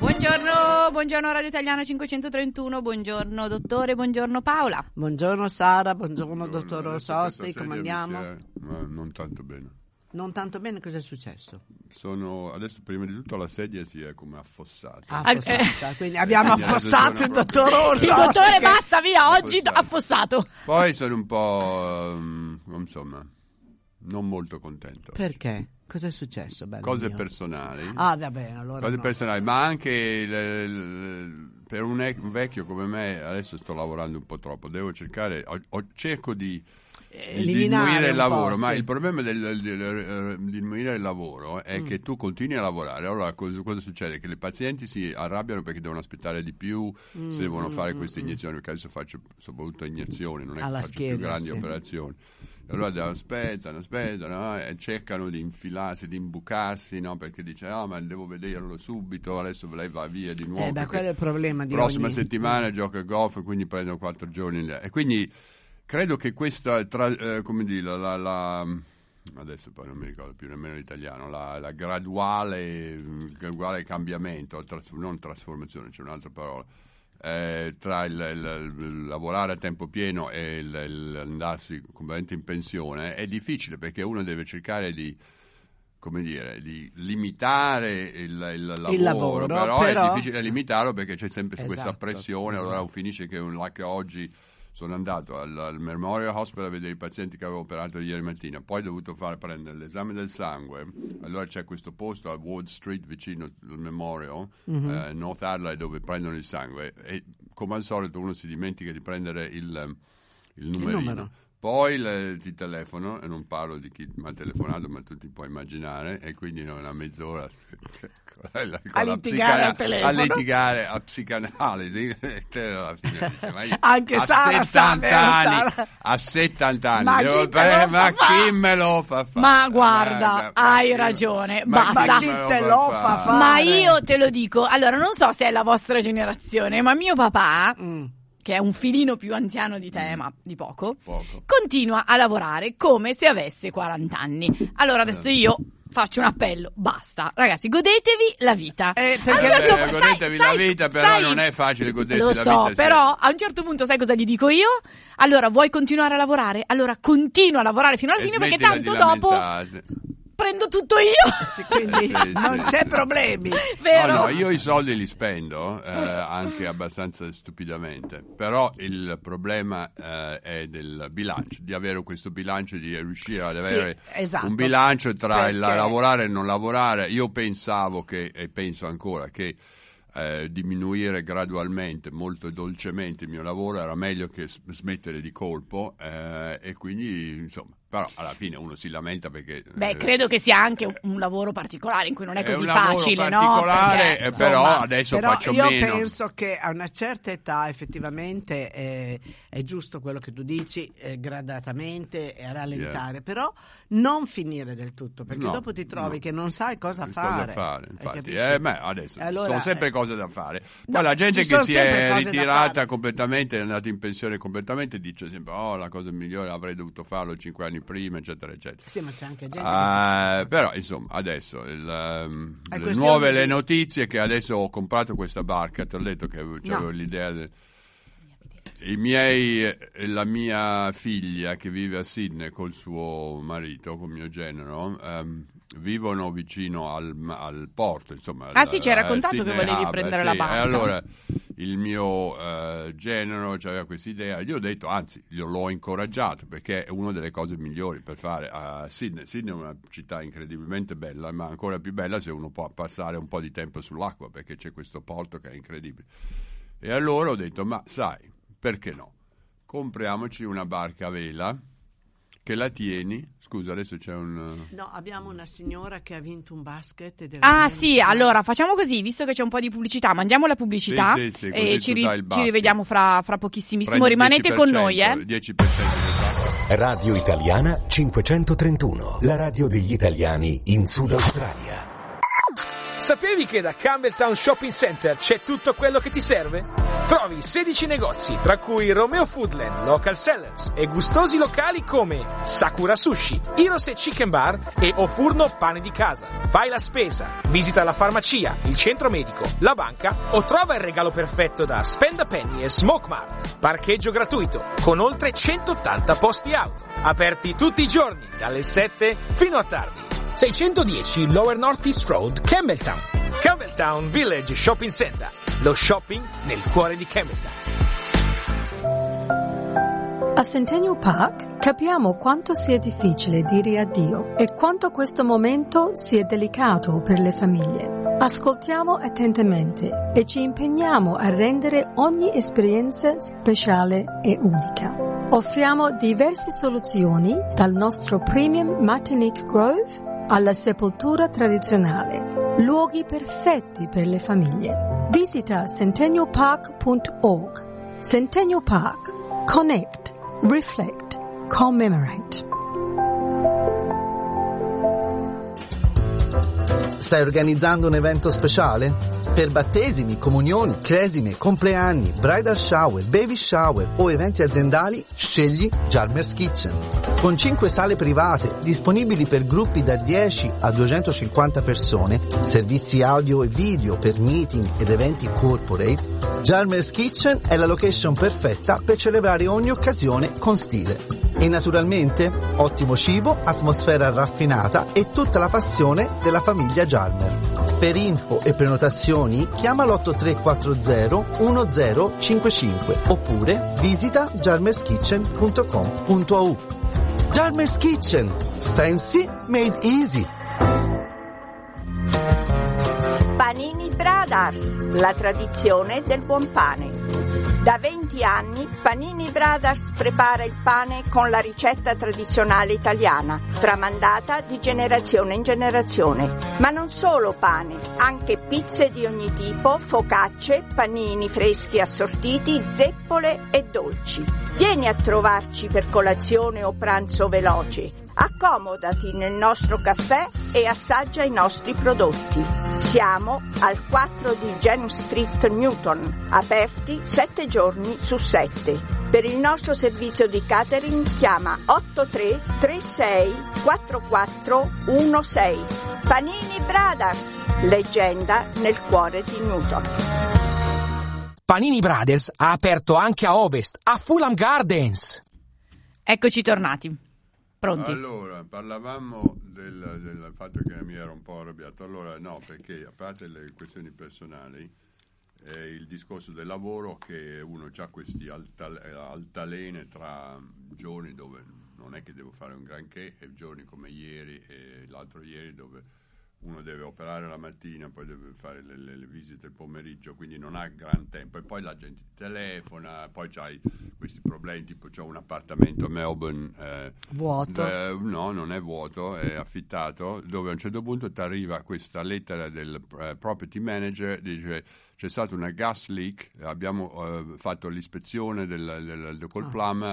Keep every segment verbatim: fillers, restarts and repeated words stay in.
Buongiorno, buongiorno Radio Italiana cinquecentotrentuno, buongiorno dottore, buongiorno Paola. Buongiorno Sara, buongiorno, buongiorno dottor Rossosti, come andiamo? È, ma non tanto bene. Non tanto bene, cosa è successo? Sono adesso prima di tutto la sedia si è come affossata. Affossata, quindi abbiamo affossato il dottor Rossosti. Il dottore che... basta via oggi affossato. Poi sono un po' um, insomma non molto contento. Perché? Cosa è successo? Bello Cose mio? personali. Ah, va bene, allora. Cose no. personali, ma anche le, le, per un, ec- un vecchio come me, adesso sto lavorando un po' troppo, devo cercare, ho, ho, cerco di, di diminuire il lavoro, ma sì. Il problema del, del, del, di diminuire il lavoro è mm. che tu continui a lavorare, allora cosa, cosa succede? Che le pazienti si arrabbiano perché devono aspettare di più, mm, se devono fare mm, queste iniezioni, perché adesso faccio soprattutto iniezioni, non è alla che faccio schiena, più grandi sì. operazioni. Allora aspettano, aspettano e cercano di infilarsi, di imbucarsi, no? Perché dice, ah, oh, ma devo vederlo subito, adesso lei va via di nuovo. Eh, beh, quello è il problema di prossima ogni... settimana gioca a golf e quindi prendo quattro giorni. E quindi credo che questa, tra, eh, come dire, la, la, la, adesso poi non mi ricordo più nemmeno l'italiano, la, la graduale, il graduale cambiamento, tras, non trasformazione, c'è un'altra parola, Eh, tra il, il, il lavorare a tempo pieno e il, il andarsi completamente in pensione è difficile, perché uno deve cercare di, come dire, di limitare il, il, lavoro, il lavoro, però, però è difficile limitarlo perché c'è sempre esatto, questa pressione, esatto. Allora finisce che un, là che oggi sono andato al, al Memorial Hospital a vedere i pazienti che avevo operato ieri mattina, poi ho dovuto fare prendere l'esame del sangue, allora c'è questo posto a Ward Street vicino al Memorial, mm-hmm. eh, North Adelaide, dove prendono il sangue e come al solito uno si dimentica di prendere il, il numerino. Il numero. Poi le, ti telefono, e non parlo di chi mi ha telefonato, ma tu ti puoi immaginare, e quindi no, una mezz'ora con la, con a la litigare al telefono. A litigare a psicanalisi. Anche a Sara settanta anni, Sara. a settanta anni. Ma, devo chi, pre- ma chi me lo fa fare? Ma guarda, ma, hai ma, ragione, ma, basta. Ma chi te lo fa fare? Ma io te lo dico, allora non so se è la vostra generazione, ma mio papà... Mm. che è un filino più anziano di te, ma di poco, poco, continua a lavorare come se avesse quaranta anni. Allora adesso io faccio un appello, basta, ragazzi, godetevi la vita. Eh, a un certo eh, punto, godetevi sai, la vita, sai, però sai, non è facile godersi lo la so, vita. Però a un certo punto sai cosa gli dico io? Allora, vuoi continuare a lavorare? Allora continua a lavorare fino alla fine, perché tanto dopo... prendo tutto io, sì, quindi sì, non sì, c'è sì. problemi. Vero? No, no, io i soldi li spendo eh, anche abbastanza stupidamente, però il problema eh, è del bilancio, di avere questo bilancio, di riuscire ad avere sì, esatto. un bilancio tra Perché... il lavorare e non lavorare. Io pensavo che, e penso ancora, che Eh, diminuire gradualmente, molto dolcemente il mio lavoro era meglio che s- smettere di colpo, eh, e quindi insomma, però alla fine uno si lamenta perché beh, eh, credo che sia anche un, un lavoro particolare in cui non è, è così un lavoro facile, particolare, no? Perché, eh, però insomma, adesso però faccio io meno. penso che a una certa età effettivamente è, è giusto quello che tu dici, eh, gradatamente e rallentare, yeah. Però non finire del tutto, perché no, dopo ti trovi no. che non sai cosa cosa fare. fare infatti, eh, beh, adesso allora, sono sempre eh, cose da fare. Poi no, la gente ci che sono si sempre è cose da ritirata fare. completamente, è andata in pensione completamente, dice sempre oh, la cosa migliore, avrei dovuto farlo cinque anni prima, eccetera eccetera. Sì, ma c'è anche gente Uh, che... però insomma adesso il, um, le questione nuove di... le notizie che adesso ho comprato questa barca, ti ho detto che avevo, no. avevo l'idea de... i miei la mia figlia che vive a Sydney col suo marito, con mio genero, um, vivono vicino al, al porto, insomma. Ah sì, ci hai raccontato Sydney che volevi Harbour, prendere sì. la barca. E allora il mio uh, genero aveva questa idea, io ho detto, anzi, io l'ho incoraggiato, perché è una delle cose migliori per fare a Sydney. Sydney è una città incredibilmente bella, ma ancora più bella se uno può passare un po' di tempo sull'acqua, perché c'è questo porto che è incredibile. E allora ho detto, ma sai, perché no? Compriamoci una barca a vela che la tieni. Scusa, adesso c'è un... No, abbiamo una signora che ha vinto un basket. Ed ah sì, allora facciamo così, visto che c'è un po' di pubblicità, mandiamo la pubblicità, sì, sì, sì, e ci, ri- ci rivediamo fra, fra pochissimissimo. Prendi Rimanete con noi, eh? dieci per cento Radio Italiana cinquecentotrentuno, la radio degli italiani in Sud Australia. Sapevi che da Campbelltown Shopping Center c'è tutto quello che ti serve? Trovi sedici negozi, tra cui Romeo Foodland, Local Sellers e gustosi locali come Sakura Sushi, Hirose Chicken Bar e O Furno Pane di Casa. Fai la spesa, visita la farmacia, il centro medico, la banca o trova il regalo perfetto da Spend a Penny e Smoke Mart. Parcheggio gratuito, con oltre centottanta posti auto. Aperti tutti i giorni, dalle sette fino a tardi. seicentodieci Lower North East Road, Campbelltown. Campbelltown Village Shopping Center. Lo shopping nel cuore di Campbelltown. A Centennial Park capiamo quanto sia difficile dire addio e quanto questo momento sia delicato per le famiglie. Ascoltiamo attentamente e ci impegniamo a rendere ogni esperienza speciale e unica. Offriamo diverse soluzioni, dal nostro Premium Martinique Grove alla sepoltura tradizionale, luoghi perfetti per le famiglie. Visita centennial park punto org. Centennial Park. Connect, reflect, commemorate. Stai organizzando un evento speciale? Per battesimi, comunioni, cresime, compleanni, bridal shower, baby shower o eventi aziendali, scegli Jarmer's Kitchen. Con cinque sale private disponibili per gruppi da dieci a duecentocinquanta persone, servizi audio e video per meeting ed eventi corporate, Jarmer's Kitchen è la location perfetta per celebrare ogni occasione con stile. E naturalmente ottimo cibo, atmosfera raffinata e tutta la passione della famiglia Jarmer. Per info e prenotazioni chiama l'otto tre quattro zero uno zero cinque cinque oppure visita jarmers kitchen punto com punto a u. Jarmer's Kitchen. Fancy made easy. Panini Brothers, la tradizione del buon pane. Da venti anni Panini Brothers prepara il pane con la ricetta tradizionale italiana, tramandata di generazione in generazione. Ma non solo pane, anche pizze di ogni tipo, focacce, panini freschi assortiti, zeppole e dolci. Vieni a trovarci per colazione o pranzo veloce. Accomodati nel nostro caffè e assaggia i nostri prodotti. Siamo al quattro di James Street, Newton, aperti sette giorni su sette. Per il nostro servizio di catering chiama otto tre tre sei quattro quattro uno sei. Panini Brothers, leggenda nel cuore di Newton. Panini Brothers ha aperto anche a Ovest, a Fulham Gardens. Eccoci tornati. Pronti? Allora, parlavamo del, del fatto che mi ero un po' arrabbiato. Allora, no, perché a parte le questioni personali, eh, il discorso del lavoro, che uno ha questi altal- altalene tra giorni dove non è che devo fare un granché, e giorni come ieri e l'altro ieri dove uno deve operare la mattina, poi deve fare le, le, le visite il pomeriggio, quindi non ha gran tempo, e poi la gente ti telefona, poi c'hai questi problemi, tipo c'ho un appartamento a Melbourne eh, vuoto, eh, no, non è vuoto, è affittato, dove a un certo punto ti arriva questa lettera del uh, property manager, dice c'è stato una gas leak, abbiamo uh, fatto l'ispezione del, del, del col plum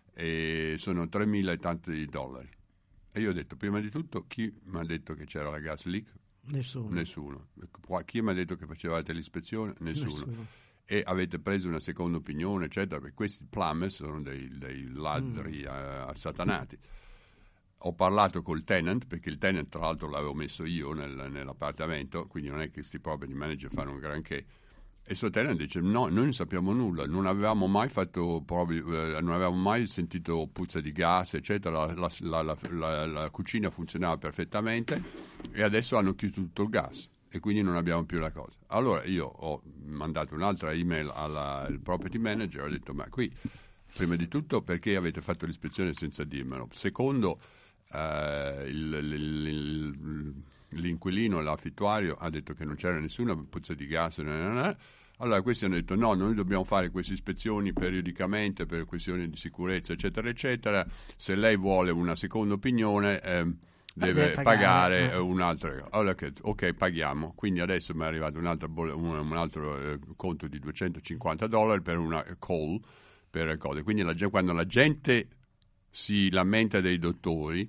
e sono tremila e tanti dollari. E io ho detto, prima di tutto, chi mi ha detto che c'era la gas leak? Nessuno. Nessuno. Chi mi ha detto che facevate l'ispezione? Nessuno. Nessuno. E avete preso una seconda opinione, eccetera, perché questi plumbers sono dei, dei ladri mm. assatanati. Ho parlato col tenant, perché il tenant tra l'altro l'avevo messo io nel, nell'appartamento, quindi non è che questi property manager fanno un granché. E il suo tenant dice, no, noi non sappiamo nulla, non avevamo mai fatto provi, eh, non avevamo mai sentito puzza di gas, eccetera, la, la, la, la, la cucina funzionava perfettamente e adesso hanno chiuso tutto il gas e quindi non abbiamo più la cosa. Allora io ho mandato un'altra email alla, al property manager, ho detto, ma qui, prima di tutto, perché avete fatto l'ispezione senza dirmelo? Secondo, eh, il, il, il, l'inquilino, l'affittuario, ha detto che non c'era nessuna puzza di gas, allora questi hanno detto no, noi dobbiamo fare queste ispezioni periodicamente per questioni di sicurezza, eccetera, eccetera, se lei vuole una seconda opinione eh, deve pagare, pagare eh. un'altra. Allora, ok, paghiamo, quindi adesso mi è arrivato un altro, un, un altro eh, conto di duecentocinquanta dollari per una call, per cose, quindi la, quando la gente si lamenta dei dottori,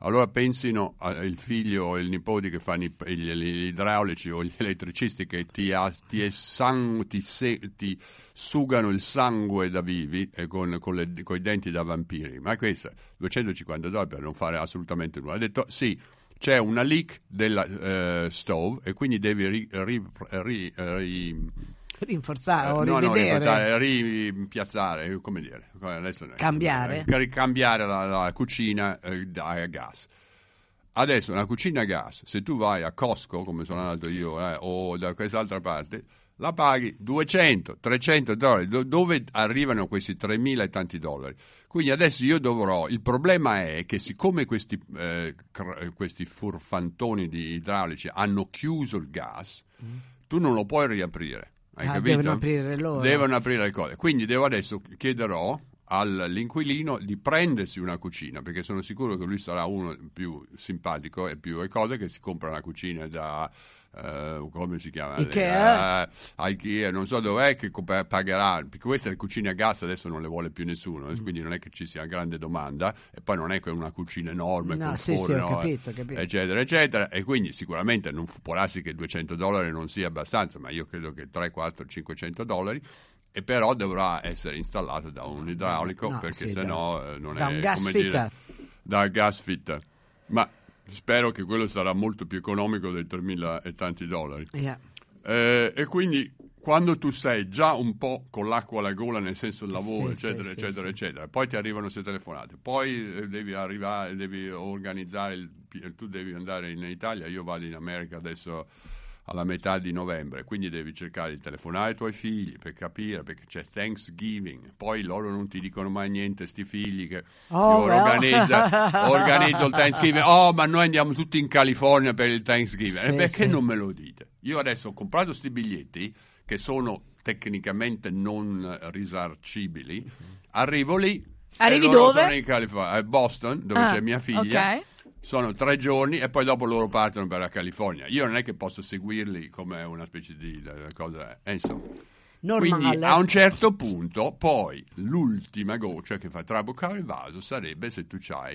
allora pensino al figlio o il nipote che fanno i, gli, gli idraulici o gli elettricisti che ti, ti, sang, ti, se, ti sugano il sangue da vivi e con, con, le, con i denti da vampiri. Ma questo, duecentocinquanta dollari per non fare assolutamente nulla. Ha detto sì, c'è una leak della uh, stove e quindi devi ri, ri, ri, ri, rinforzare eh, o no, rivedere, no, rinforzare, rimpiazzare, come dire, adesso cambiare, eh, cambiare la, la cucina eh, a gas. Adesso una cucina a gas, se tu vai a Costco, come sono andato io, eh, o da quest'altra parte, la paghi duecento, trecento dollari. Do- dove arrivano questi tremila e tanti dollari? Quindi adesso io dovrò, il problema è che siccome questi, eh, cr- questi furfantoni di idraulici hanno chiuso il gas, mm. tu non lo puoi riaprire. Hai ah, capito? Devono aprire loro. Devono aprire le cose. Quindi devo adesso chiederò all'inquilino di prendersi una cucina, perché sono sicuro che lui sarà uno più simpatico e più le cose che si compra una cucina da uh, come si chiama? Ikea. Uh, Ikea, non so dov'è che pagherà, perché queste le cucine a gas adesso non le vuole più nessuno, mm. quindi non è che ci sia grande domanda, e poi non è che è una cucina enorme no, con sì, forno, sì, ho capito, ho capito. eccetera eccetera, e quindi sicuramente non può darsi che duecento dollari non sia abbastanza, ma io credo che tre, quattro, cinquecento dollari. E però dovrà essere installato da un idraulico, no, perché sì, sennò da, non da è un gas come fitter. dire da gas fitter. Ma spero che quello sarà molto più economico dei tremila e tanti dollari. Yeah. Eh, e quindi quando tu sei già un po' con l'acqua alla gola, nel senso del lavoro, sì, eccetera, sì, eccetera, sì, eccetera, poi ti arrivano queste telefonate, poi eh, devi arrivare, devi organizzare, il, tu devi andare in Italia, io vado in America adesso alla metà di novembre, quindi devi cercare di telefonare ai tuoi figli per capire, perché c'è Thanksgiving, poi loro non ti dicono mai niente, sti figli che oh, io organizza, organizzo il Thanksgiving, oh ma noi andiamo tutti in California per il Thanksgiving, sì, e perché sì. non me lo dite? Io adesso ho comprato sti biglietti che sono tecnicamente non risarcibili, arrivo lì, arrivi e loro dove? Sono in California, a Boston, dove ah, c'è mia figlia, okay. Sono tre giorni e poi dopo loro partono per la California. Io non è che posso seguirli come una specie di cosa, eh, insomma. Normale. Quindi a un certo punto, poi l'ultima goccia che fa traboccare il vaso sarebbe se tu c'hai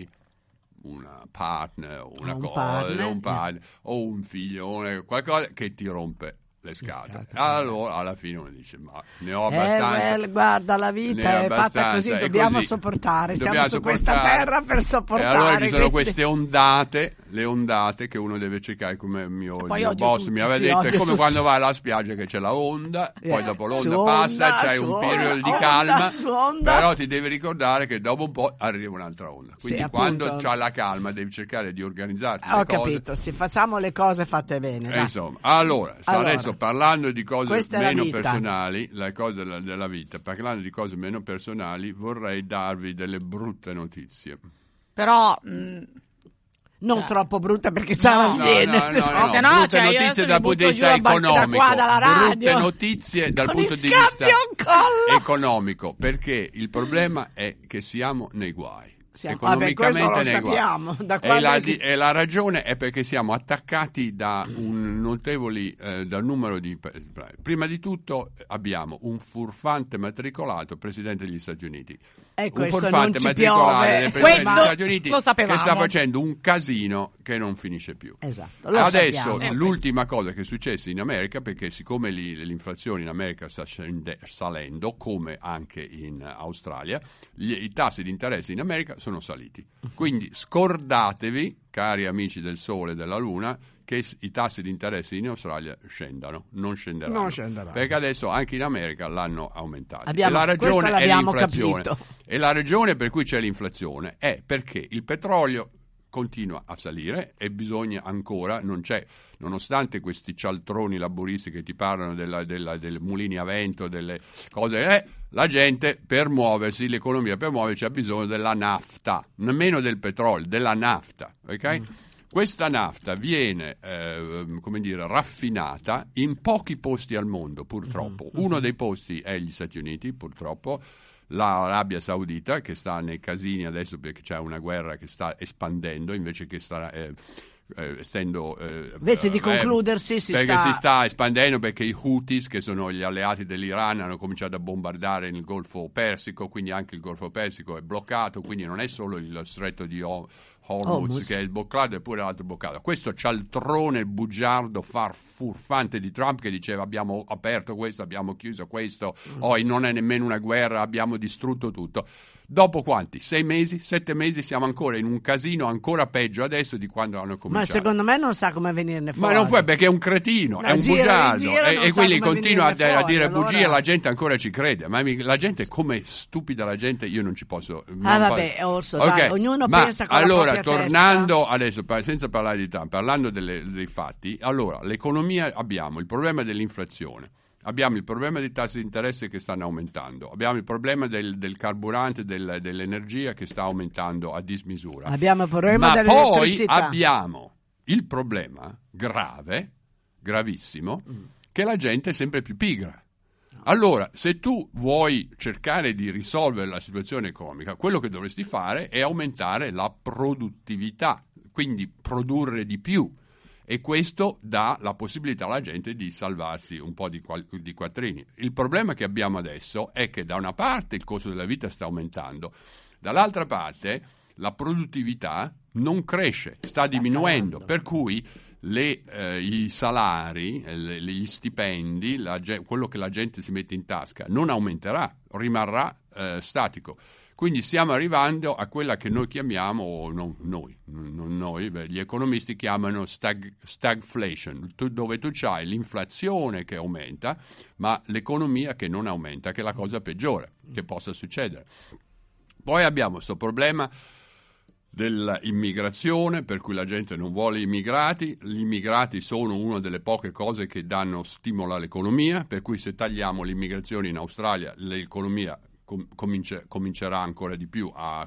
una partner o una un cosa, partner, un partner, yeah. o un figlio o una, qualcosa che ti rompe le scatole. Allora alla fine uno dice ma ne ho abbastanza. Eh, well, guarda, la vita è fatta così, dobbiamo così, sopportare, siamo dobbiamo su sopportare. questa terra per sopportare. E allora ci sono quindi... queste ondate, le ondate che uno deve cercare, come il mio, il mio boss tutti, mi aveva sì, detto, è come tutti. quando vai alla spiaggia che c'è la onda, yeah. poi dopo l'onda su passa, onda, c'hai un onda, periodo di onda, calma, onda. però ti devi ricordare che dopo un po' arriva un'altra onda. Quindi sì, quando c'hai la calma devi cercare di organizzarti Ho le cose. capito, sì, facciamo le cose fatte bene. E insomma, allora, allora, adesso parlando di cose meno la personali, le cose della, della vita, parlando di cose meno personali, vorrei darvi delle brutte notizie. Però mh, non cioè, troppo brutta perché sarà no, viene, no, no, no, no. se no, brutte cioè, notizie dal punto di vista economico, brutte notizie dal punto di vista economico, perché il problema è che siamo nei guai. Siamo, economicamente vabbè, nei sappiamo, guai. da e, la, che... e la ragione è perché siamo attaccati da un notevoli eh, dal numero di prima di tutto abbiamo un furfante matricolato presidente degli Stati Uniti. E un furfante matricolato del presidente degli Stati Uniti che sta facendo un casino che non finisce più. Esatto, lo adesso sappiamo. l'ultima cosa che è successa in America, perché siccome li, l'inflazione in America sta scende, salendo come anche in Australia, gli, i tassi di interesse in America sono saliti. Quindi scordatevi, cari amici del Sole e della Luna, che i tassi di interesse in Australia scendano, non scenderanno, non scenderanno. Perché adesso anche in America l'hanno aumentato. Abbiamo, e la ragione è l'inflazione. Capito. E la ragione per cui c'è l'inflazione è perché il petrolio continua a salire e bisogna ancora, non c'è, nonostante questi cialtroni laburisti che ti parlano della, della, delle mulini a vento, delle cose, eh, la gente per muoversi, l'economia per muoversi ha bisogno della nafta, nemmeno del petrolio, della nafta, ok? Mm. Questa nafta viene, eh, come dire, raffinata in pochi posti al mondo, purtroppo. Mm-hmm. Uno dei posti è gli Stati Uniti, purtroppo, l'Arabia Saudita, che sta nei casini adesso perché c'è una guerra che sta espandendo, invece che sta... Eh, Eh, essendo eh, invece di eh, concludersi si perché sta... si sta espandendo, perché i Houthis, che sono gli alleati dell'Iran, hanno cominciato a bombardare il Golfo Persico, quindi anche il Golfo Persico è bloccato, quindi non è solo il stretto di Hormuz, Hormuz. che è sbloccato e pure l'altro bloccato. Questo cialtrone bugiardo far furfante di Trump che diceva abbiamo aperto questo, abbiamo chiuso questo, mm. oh, non è nemmeno una guerra, abbiamo distrutto tutto. Dopo quanti? Sei mesi? Sette mesi? Siamo ancora in un casino ancora peggio adesso di quando hanno cominciato. Ma secondo me non sa come venirne fuori. Ma non può, perché è un cretino, no, è un gira, bugiardo gira, e, e quindi continua a, fuori, a dire allora... bugie e la gente ancora ci crede. Ma la gente, come stupida la gente, io non ci posso... Ah vabbè, Orso, okay. Dai, ognuno ma pensa con allora, la propria tornando testa. adesso, senza parlare di Trump, parlando delle, dei fatti, allora, l'economia abbiamo il problema dell'inflazione. Abbiamo il problema dei tassi di interesse che stanno aumentando, abbiamo il problema del, del carburante, del, dell'energia che sta aumentando a dismisura. Abbiamo il problema Ma dell'elettricità. poi abbiamo il problema grave, gravissimo, mm. che la gente è sempre più pigra. Allora, se tu vuoi cercare di risolvere la situazione economica, quello che dovresti fare è aumentare la produttività, quindi produrre di più. E questo dà la possibilità alla gente di salvarsi un po' di, qual- di quattrini. Il problema che abbiamo adesso è che da una parte il costo della vita sta aumentando, dall'altra parte la produttività non cresce, sta diminuendo, per cui le, eh, i salari, le, gli stipendi, la, quello che la gente si mette in tasca non aumenterà, rimarrà eh, statico. Quindi stiamo arrivando a quella che noi chiamiamo, non noi, non noi, beh, gli economisti chiamano stag, stagflation, tu, dove tu c'hai l'inflazione che aumenta, ma l'economia che non aumenta, che è la cosa peggiore che possa succedere. Poi abbiamo questo problema dell'immigrazione, per cui la gente non vuole immigrati, gli immigrati sono una delle poche cose che danno stimolo all'economia, per cui se tagliamo l'immigrazione in Australia, l'economia Comincia, comincerà ancora di più a